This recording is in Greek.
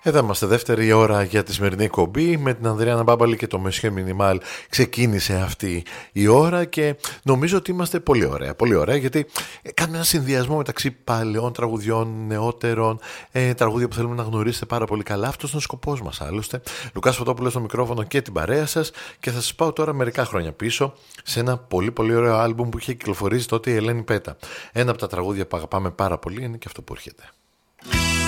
Εδώ είμαστε, δεύτερη ώρα για τη σημερινή εκπομπή με την Ανδριάννα Μπάμπαλη και το Monsieur Minimal. Ξεκίνησε αυτή η ώρα και νομίζω ότι είμαστε πολύ ωραία. Πολύ ωραία, γιατί κάνουμε ένα συνδυασμό μεταξύ παλαιών τραγουδιών, νεότερων, τραγούδια που θέλουμε να γνωρίσετε πάρα πολύ καλά. Αυτός είναι ο σκοπός μας άλλωστε. Λουκάς Φωτόπουλος στο μικρόφωνο και την παρέα σας, και θα σας πάω τώρα μερικά χρόνια πίσω σε ένα πολύ πολύ ωραίο άλμπουμ που είχε κυκλοφορήσει τότε η Ελένη Πέτα. Ένα από τα τραγούδια που αγαπάμε πάρα πολύ είναι και αυτό που έρχεται.